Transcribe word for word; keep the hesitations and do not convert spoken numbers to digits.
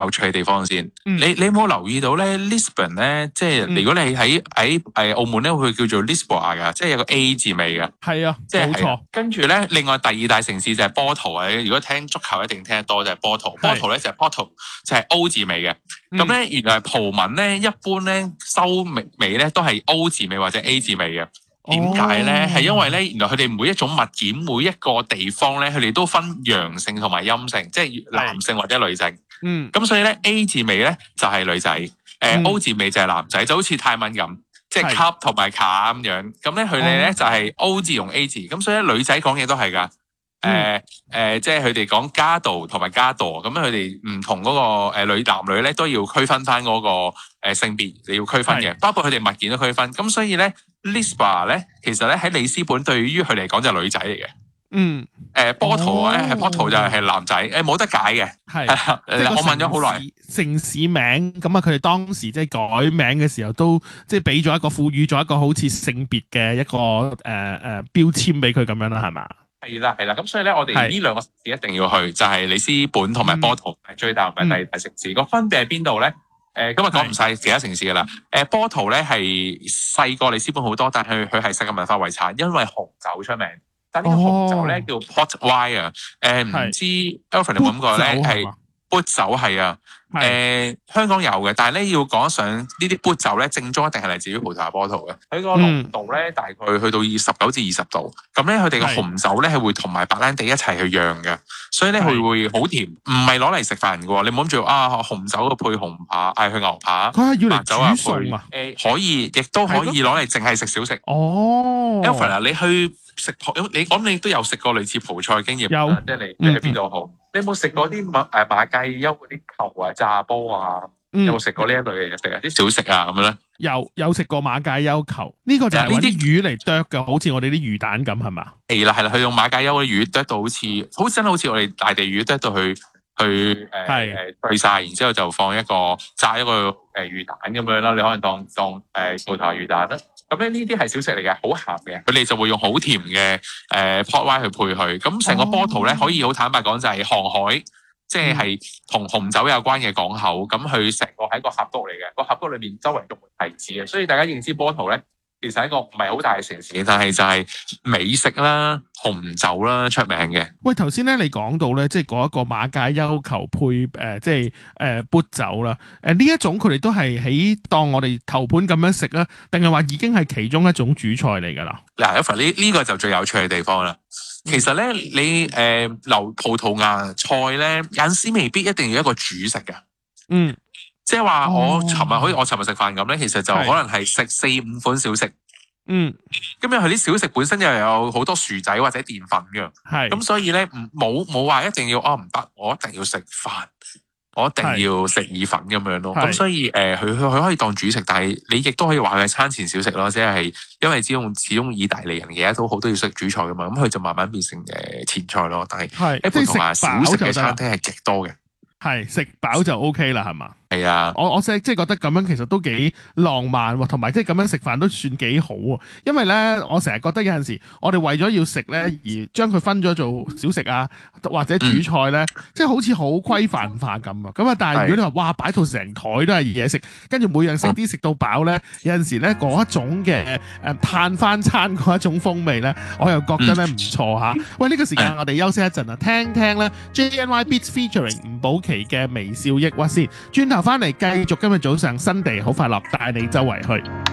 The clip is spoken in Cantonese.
有趣嘅地方先。 嗯、 你你有冇留意到咧 ？Lisbon 咧，即係、嗯、如果你喺喺誒澳門咧，會叫做 Lisboa 噶，即係有個 A 字尾嘅。 係啊， 即係冇錯。 跟住咧，另外第二大城市就係波圖啊！如果聽足球一定聽得多就係波圖。波圖咧就係 Porto，就係 O 字尾嘅。咁咧、嗯、原來葡文咧一般咧收尾尾咧都係 O 字尾或者 A 字尾嘅。點解咧？係、哦、因為咧，原來佢哋每一種物件、每一個地方咧，佢哋都分陽性同埋陰性，即係男性或者女性。嗯。咁所以咧 A 字尾咧就係女仔，誒、嗯、O 字尾就係男仔，就好似泰文咁，即係 cup 同埋卡咁樣。咁咧佢哋咧就係 O 字用 A 字，咁所以咧女仔講嘢都係㗎。誒、呃、誒、呃，即係佢哋講加道同埋加朵，咁佢哋唔同嗰、那個誒、呃、女男女咧都要區分翻嗰、那個誒、呃、性別，你要區分嘅，包括佢哋物件都區分。咁所以咧 Lisboa 咧，其實咧喺里斯本對於佢嚟講就係女仔嚟嘅。嗯。誒、呃、波圖咧係波圖就係男仔，誒、呃、冇得解嘅。係。係我問咗好耐。 城市名咁啊，佢哋當時即係改名嘅時候，都即係俾咗一個賦予咗一個好似性別嘅一個誒誒、呃呃、標籤俾佢咁樣啦，係嘛？ 係啦，係啦，咁所以咧，我哋呢兩個城市一定要去，就係里斯本同埋波圖，係最大同埋第二大城市。個、嗯、分別喺邊度咧？誒、呃，今日講唔晒其他城市噶啦。誒、呃，波圖咧係細過里斯本好多，但係佢係世界文化遺產，因為紅酒出名。但呢個紅酒咧、哦、叫 Port Wine 啊。誒，唔知 Alfred 有冇諗過咧？係砵酒係啊。誒、呃，香港有嘅，但係咧要講上呢啲砵酒咧，正宗一定係嚟自於葡萄牙波圖嘅。佢個濃度咧大概去到二十九至二十度，咁咧佢哋嘅紅酒咧係會同埋白蘭地一齊去釀嘅，所以咧佢會好甜，唔係攞嚟食飯嘅喎。你唔好諗住啊，紅酒配紅扒，嗌佢牛扒， 佢係要嚟煮餸啊？ 誒、呃，可以，亦都可以攞嚟淨係食小食。 哦 Alfred 啊，你去食葡，你講你都有食過類似葡菜經驗，有，即係你你喺邊度好？嗯你有冇食過啲馬誒馬介休嗰啲球啊、炸煲啊？嗯、有冇食過呢一類嘅嘢食啊？啲小食啊咁樣咧？ 有有食過馬介休球，呢、這個就係呢啲魚嚟剁嘅，好似我哋啲魚蛋咁係嘛？係啦係啦，佢用馬介休嗰啲魚剁到好似，好真係好似我哋大地魚剁到去去誒誒碎晒，然之後就放一個炸一個誒魚蛋咁樣啦。你可能當當誒葡萄牙魚蛋啦。咁咧呢啲係小食嚟嘅，好鹹嘅，佢哋就會用好甜嘅誒 port wine 去配佢。咁成個波圖咧，可以好坦白講就係航海，即係同紅酒有關嘅港口。咁佢成個係一個峽谷嚟嘅，個峽谷裏面周圍種提子嘅，所以大家認知波圖咧，其實係一個唔係好大嘅城市，但係就係美食啦、紅酒啦出名嘅。喂，頭先咧你講到咧，即係嗰一個馬介休球配誒、呃，即係誒砵酒啦。誒呢一種佢哋都係喺當我哋頭盤咁樣食啊，定係話已經係其中一種主菜嚟㗎啦？ 嗱 Alfred 呢呢個就最有趣嘅地方啦。其實咧，你誒留、呃、葡萄牙菜咧，有陣時未必一定要一個主食嘅。嗯。即係話我尋日好似我尋日食飯咁咧，其實就可能係食四五款小食。嗯，咁樣佢啲小食本身又有好多薯仔或者澱粉嘅。係，咁所以咧唔冇冇話一定要哦唔得，我一定要食飯，我一定要食意粉咁樣咯。咁所以誒，佢佢佢可以當主食，但係你亦都可以話佢係餐前小食咯。即係因為始終始終意大利人嘅嘢都好都要食主菜噶嘛，咁佢就慢慢變成誒前菜咯。但係喺葡萄牙小食嘅餐廳係極多嘅。 係食飽就 O K 啦，係嘛？ 係啊， 我我即係覺得咁樣其實都幾浪漫喎，同埋即係咁樣食飯都算幾好喎。因為咧，我成日覺得有陣時我哋為咗要食咧，而將佢分咗做小食啊，或者主菜咧，嗯、即係好似好規範化咁啊。咁啊，但係如果你話哇擺到成台都係嘢食，跟住每樣食啲食到飽咧，有陣時咧嗰一種嘅誒嘆翻餐嗰一種風味咧，我又覺得咧唔錯嚇。喂，呢、呢個時間我哋休息一陣啊，聽聽咧 J N Y Beats featuring 吳寶琪嘅微笑抑鬱先，轉頭翻嚟繼續今日早上新地好快樂帶你周圍去。